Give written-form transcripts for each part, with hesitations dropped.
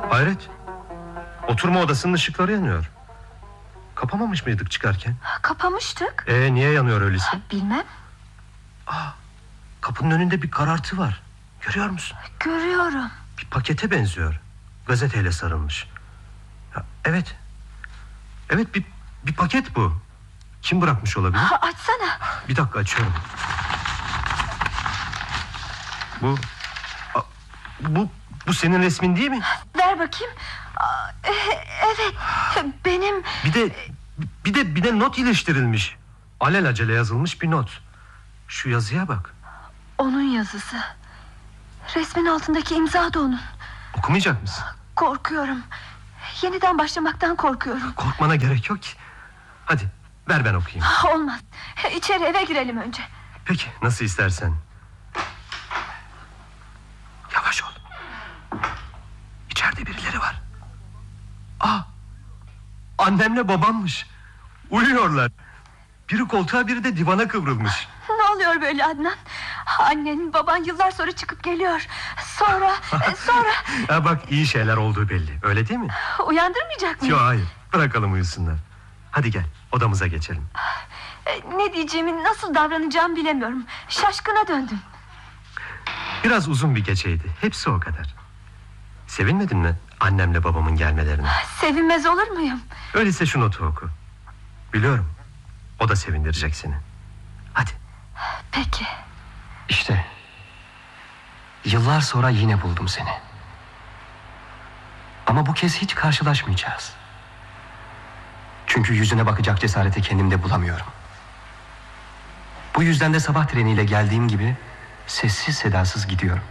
Hayret. Oturma odasının ışıkları yanıyor. Kapamamış mıydık çıkarken? Kapamıştık. Niye yanıyor öyleyse? Bilmem. Kapının önünde bir karartı var. Görüyor musun? Görüyorum. Bir pakete benziyor. Gazeteyle sarılmış. Evet. Evet, bir paket bu. Kim bırakmış olabilir? Açsana. Bir dakika, açıyorum. Bu senin resmin değil mi? Ver bakayım. Evet, benim. Bir de not iliştirilmiş. Alelacele yazılmış bir not. Şu yazıya bak. Onun yazısı. Resmin altındaki imza da onun. Okumayacak mısın? Korkuyorum. Yeniden başlamaktan korkuyorum. Korkmana gerek yok ki. Hadi ver, ben okuyayım. Olmaz. İçeri, eve girelim önce. Peki, nasıl istersen. Yavaş ol. İçeride birileri var. Annemle babammış. Uyuyorlar. Biri koltuğa, biri de divana kıvrılmış. Ne oluyor böyle Adnan? Annen, baban yıllar sonra çıkıp geliyor. Sonra... Bak, iyi şeyler olduğu belli. Öyle değil mi? Uyandırmayacak mıyım? Yok, hayır. Bırakalım uyusunlar. Hadi gel, odamıza geçelim. Ne diyeceğimi, nasıl davranacağımı bilemiyorum. Şaşkına döndüm. Biraz uzun bir geceydi. Hepsi o kadar. Sevinmedin mi annemle babamın gelmelerine? Sevinmez olur muyum? Öyleyse şu notu oku. Biliyorum, o da sevindirecek seni. Hadi. Peki. İşte yıllar sonra yine buldum seni. Ama bu kez hiç karşılaşmayacağız. Çünkü yüzüne bakacak cesareti kendimde bulamıyorum. Bu yüzden de sabah treniyle geldiğim gibi sessiz sedasız gidiyorum.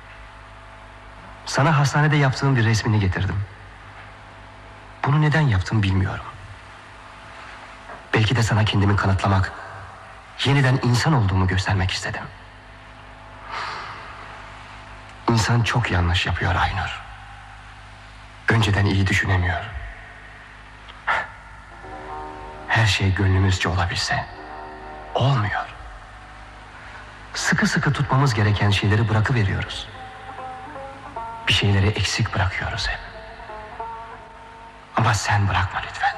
Sana hastanede yaptığım bir resmini getirdim. Bunu neden yaptım bilmiyorum. Belki de sana kendimi kanıtlamak, yeniden insan olduğumu göstermek istedim. İnsan çok yanlış yapıyor Aynur. Önceden iyi düşünemiyor. Her şey gönlümüzce olabilse olmuyor. Sıkı sıkı tutmamız gereken şeyleri bırakıveriyoruz. Bir şeyleri eksik bırakıyoruz hep. Ama sen bırakma lütfen.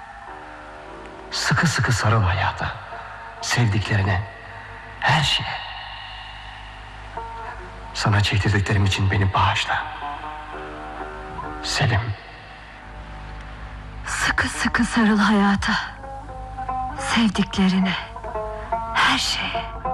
Sıkı sıkı sarıl hayata, sevdiklerine, her şeye. Sana çektirdiklerim için beni bağışla. Selim. Sıkı sıkı sarıl hayata, sevdiklerine, her şeye.